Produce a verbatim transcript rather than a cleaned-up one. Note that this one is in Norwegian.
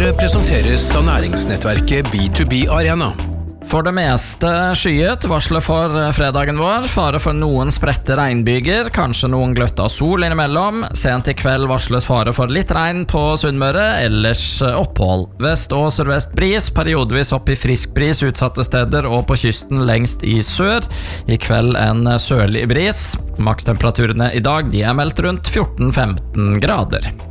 Nyhetene presenteres av næringsnettverket B to B Arena. For det meste skyet, varslet for fredagen vår. Fare for noen spredte regnbyger, kanskje noen gløtt av sol innimellom. Sent i kveld varsles fare for litt regn på Sunnmøre, ellers opphold. Vest- og sørvest bris, periodevis opp i frisk bris utsatte steder og på kysten lengst i sør. I kveld en sørlig bris. Makstemperaturene i dag de er meldt rundt fjorten til femten grader.